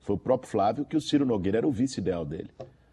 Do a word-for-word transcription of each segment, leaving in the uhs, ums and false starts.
foi o próprio Flávio, que o Ciro Nogueira era o vice ideal dele.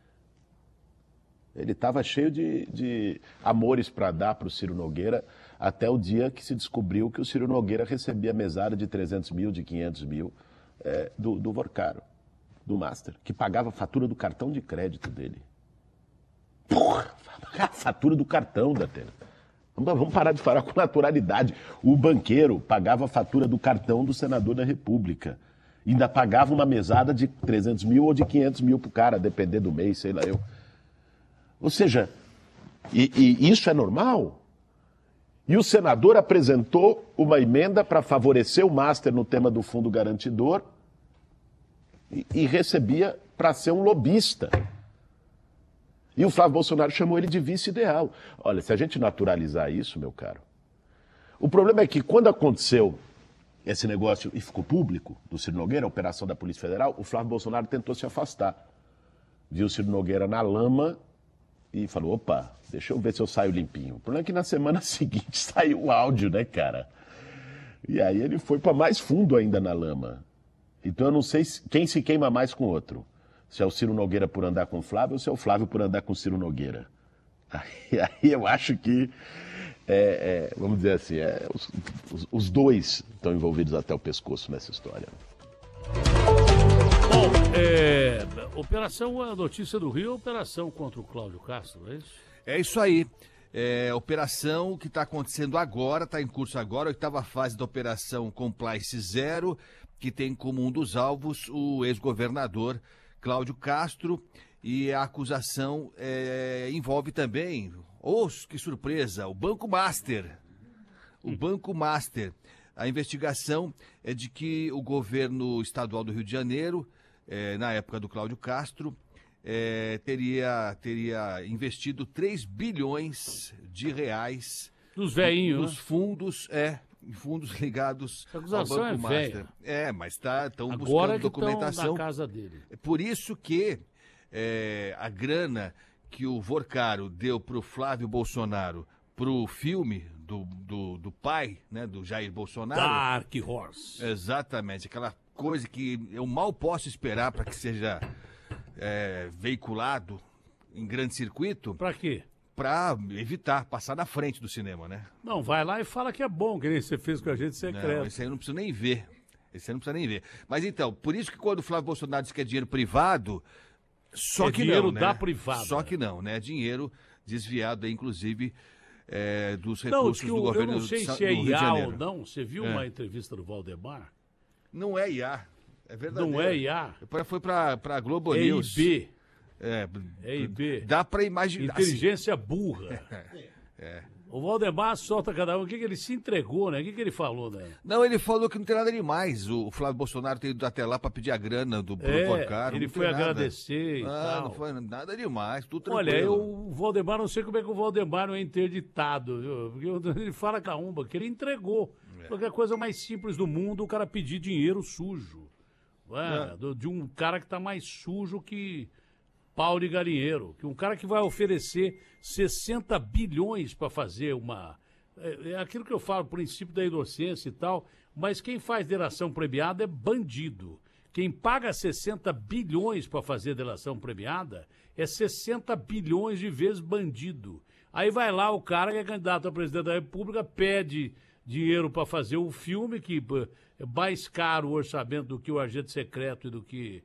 Ele estava cheio de, de amores para dar para o Ciro Nogueira, até o dia que se descobriu que o Ciro Nogueira recebia mesada de trezentos mil, de quinhentos mil, é, do, do Vorcaro, do Master, que pagava a fatura do cartão de crédito dele. Porra, a fatura do cartão da Atena. Vamos parar de falar com naturalidade. O banqueiro pagava a fatura do cartão do senador da República. Ainda pagava uma mesada de trezentos mil ou de quinhentos mil para o cara, depender do mês, sei lá eu. Ou seja, e, e isso é normal? E o senador apresentou uma emenda para favorecer o Master no tema do fundo garantidor e, e recebia para ser um lobista. E o Flávio Bolsonaro chamou ele de vice-ideal. Olha, se a gente naturalizar isso, meu caro, o problema é que quando aconteceu esse negócio e ficou público, do Ciro Nogueira, a operação da Polícia Federal, o Flávio Bolsonaro tentou se afastar. Viu o Ciro Nogueira na lama e falou, opa, deixa eu ver se eu saio limpinho. O problema é que na semana seguinte saiu o áudio, né, cara? E aí ele foi para mais fundo ainda na lama. Então eu não sei quem se queima mais com o outro. Se é o Ciro Nogueira por andar com o Flávio ou se é o Flávio por andar com o Ciro Nogueira. Aí, aí eu acho que, é, é, vamos dizer assim, é, os, os, os dois estão envolvidos até o pescoço nessa história. Bom, é, operação, a notícia do Rio, operação contra o Cláudio Castro, é isso? É isso aí. É, operação que está acontecendo agora, está em curso agora, a oitava fase da Operação Compliance Zero, que tem como um dos alvos o ex-governador Cláudio Castro, e a acusação é, envolve também, oh, que surpresa, o Banco Master. O Banco Master. A investigação é de que o governo estadual do Rio de Janeiro, é, na época do Cláudio Castro, é, teria, teria investido três bilhões de reais dos veinhos, nos fundos, é, em fundos ligados ao Banco é Master. Velha. É, mas estão tá, buscando que documentação. Na casa dele. É por isso que é, a grana que o Vorcaro deu para o Flávio Bolsonaro para o filme do, do, do pai, né, do Jair Bolsonaro. Dark Horse. Exatamente, aquela coisa que eu mal posso esperar para que seja é, veiculado em grande circuito. Para quê? Para evitar, passar na frente do cinema, né? Não, vai lá e fala que é bom, que nem você fez com a gente secreto. Não, esse aí eu não preciso nem ver. Esse aí não precisa nem ver. Mas então, por isso que quando o Flávio Bolsonaro diz que é dinheiro privado, só é que dinheiro não, né? da privada. Só que não, né? Dinheiro desviado, inclusive, é, dos recursos não, do eu, governo eu não sei do, se é do Rio de I A Janeiro. ou não. Você viu é. uma entrevista do Valdemar? Não é I A. É verdade. Não é I A. Foi para a Globo é News. I B. É, é I B. Dá para imaginar. Inteligência assim. burra. é. O Valdemar solta cada um. O que, que ele se entregou, né? O que, que ele falou, né? Não, ele falou que não tem nada demais. O Flávio Bolsonaro tem ido até lá para pedir a grana do é, Vorcaro. Ele foi nada. agradecer e ah, tal. Não foi nada demais, tudo tranquilo. Olha, eu, o Valdemar, não sei como é que o Valdemar não é interditado, viu? Porque ele fala caramba, que ele entregou. É. Porque a coisa mais simples do mundo, o cara pedir dinheiro sujo. É, é. Do, de um cara que tá mais sujo que pau de galinheiro. Que um cara que vai oferecer sessenta bilhões para fazer uma... É, é aquilo que eu falo, princípio da inocência e tal, mas quem faz delação premiada é bandido. Quem paga sessenta bilhões para fazer delação premiada é sessenta bilhões de vezes bandido. Aí vai lá o cara que é candidato a presidente da República, pede dinheiro para fazer o filme, que é mais caro o orçamento do que o Agente Secreto e do que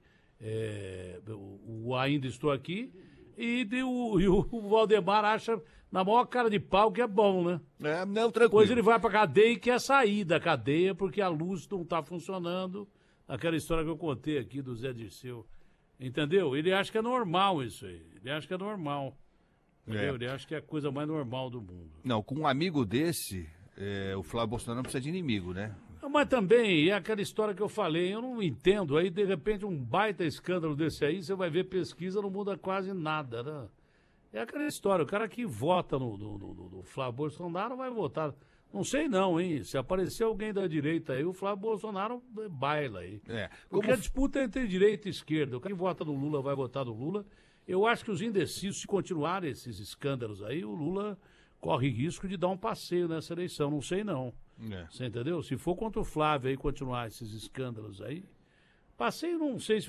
é, o, o Ainda Estou Aqui, e, de, o, e o Valdemar acha na maior cara de pau que é bom, né? É, não, tranquilo. Depois ele vai pra cadeia e quer sair da cadeia porque a luz não tá funcionando. Aquela história que eu contei aqui do Zé Dirceu. Entendeu? Ele acha que é normal isso aí. Ele acha que é normal. Entendeu? É. Ele acha que é a coisa mais normal do mundo. Não, com um amigo desse, é, o Flávio Bolsonaro não precisa de inimigo, né? Mas também, é aquela história que eu falei, eu não entendo. Aí, de repente, um baita escândalo desse aí, você vai ver pesquisa, não muda quase nada, né? É aquela história, o cara que vota no, no, no, no Flávio Bolsonaro vai votar. Não sei não, hein? Se aparecer alguém da direita aí, o Flávio Bolsonaro baila aí. É. Porque Como... a disputa é entre direita e esquerda. O cara que vota no Lula vai votar no Lula. Eu acho que os indecisos, se continuarem esses escândalos aí, o Lula corre risco de dar um passeio nessa eleição. Não sei não. É. Você entendeu? Se for contra o Flávio aí continuar esses escândalos aí, passeio não sei se